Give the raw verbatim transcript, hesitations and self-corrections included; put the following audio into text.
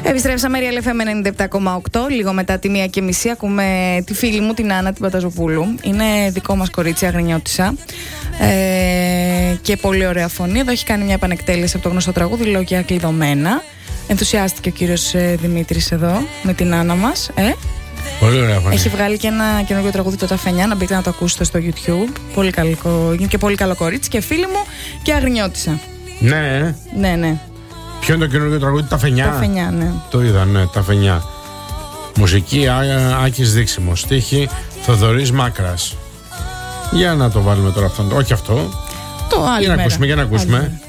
Επιστρέψαμε Real εφ εμ ενενήντα επτά κόμμα οκτώ. Λίγο μετά τη μία και μισή ακούμε τη φίλη μου την Άννα την Παταζοπούλου. Είναι δικό μας κορίτσι, αγρινιώτισσα. Ε, και πολύ ωραία φωνή. Εδώ έχει κάνει μια επανεκτέλεση από το γνωστό τραγούδι Λόγια κλειδωμένα. Ενθουσιάστηκε ο κύριος Δημήτρης εδώ με την Άννα μας. Ε? Πολύ ωραία φωνή. Έχει βγάλει και ένα καινούργιο τραγούδι, το Ταφενιά, να μπείτε να το ακούσετε στο YouTube. Πολύ καλό, είναι και πολύ καλό κορίτσι και φίλη μου και αγρινιώτισσα. Ναι, ναι, ναι. Ποιο είναι το καινούργιο τραγούδι, Ταφενιά? Ταφενιά, ναι. Το είδα, ναι, Ταφενιά. Μουσική Ά, Άκης Δείξιμος. Στίχη Θοδωρής Μάκρας. Για να το βάλουμε τώρα αυτό. Όχι αυτό. Το άλλο. Για να ακούσουμε, για να ακούσουμε. Άλλη.